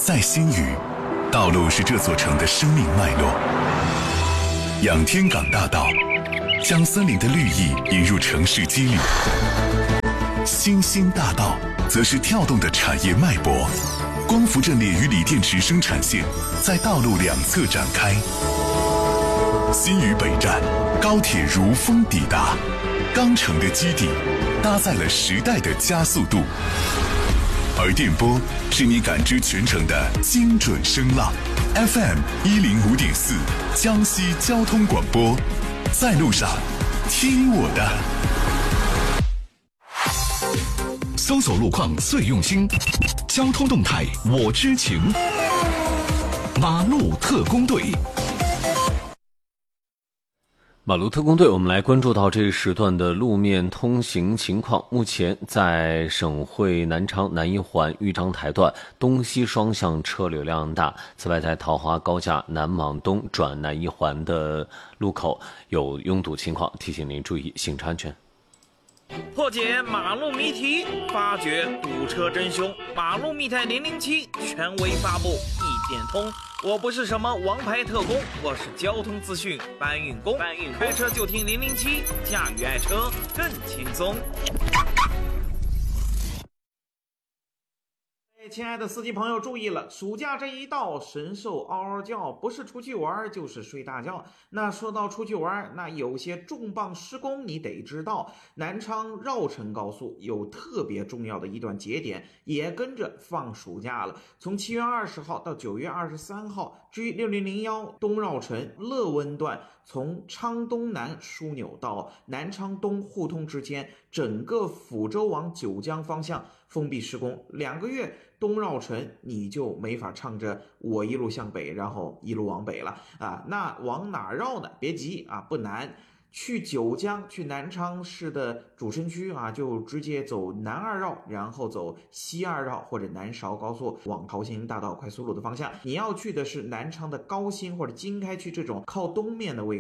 在新余，道路是这座城的生命脉络。仰天港大道将森林的绿意引入城市肌理，新兴大道则是跳动的产业脉搏。光伏阵列与锂电池生产线在道路两侧展开。新余北站，高铁如风抵达，钢城的基地搭载了时代的加速度，而电波是你感知全城的精准声浪。FM 105.4，江西交通广播，在路上听我的。 搜索路况最用心，交通动态我知情。马路特工队， 马路特工队，我们来关注到这一时段的路面通行情况。目前在省会南昌南一环豫章台段东西双向车流量大。此外，在桃花高架南往东转南一环的路口有拥堵情况，提醒您注意行车安全。 破解马路谜题，发掘堵车真凶。马路密探007权威发布，一点通。我不是什么王牌特工，我是交通资讯搬运工。开车就听007，驾驭爱车更轻松。亲爱的司机朋友注意了，暑假这一到，神兽嗷嗷叫，不是出去玩就是睡大觉。那说到出去玩，那有些重磅施工你得知道。南昌绕城高速有特别重要的一段节点，也跟着放暑假了。从7月20号到9月23号，G6001东绕城乐温段，从昌东南枢纽到南昌东互通之间，整个抚州往九江方向封闭施工2个月。东绕城你就没法唱着我一路向北，然后一路往北了啊。那往哪绕呢？别急啊，不难。去九江，去南昌市的主城区啊，就直接走南2绕，然后走西2绕或者南韶高速往桃兴大道快速路的方向。你要去的是南昌的高新或者经开区这种靠东面的位置。